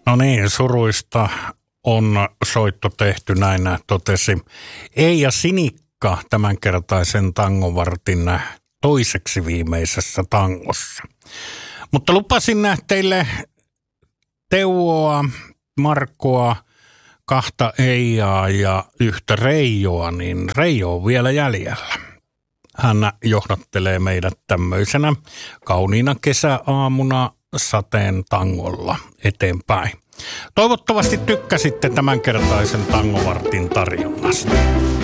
No niin, suruista on soitto tehty, näin totesi Eija Sinikka tämänkertaisen tangovartin toiseksi viimeisessä tangossa. Mutta lupasin teille Teuvoa, Markkoa, kahta Eijaa ja yhtä Reijoa, niin Reijo on vielä jäljellä. Hän johdattelee meidät tämmöisenä kauniina kesäaamuna sateen tangolla eteenpäin. Toivottavasti tykkäsitte tämänkertaisen tangovartin tarjonnasta.